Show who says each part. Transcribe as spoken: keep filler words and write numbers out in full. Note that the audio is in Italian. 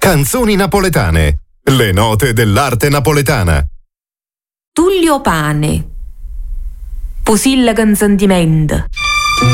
Speaker 1: Canzoni napoletane. Le note dell'arte napoletana.
Speaker 2: Tullio Pane. Pusilla con sentimento.